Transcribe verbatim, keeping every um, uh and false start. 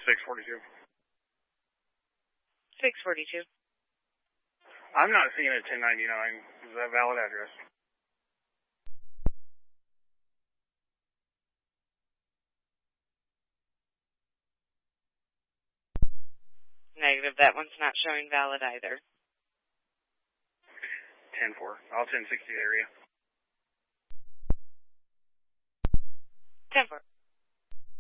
six forty-two. six forty-two. I'm not seeing a ten ninety-nine. Is that a valid address? Negative. That one's not showing valid either. ten four. I'll ten sixty area. ten four.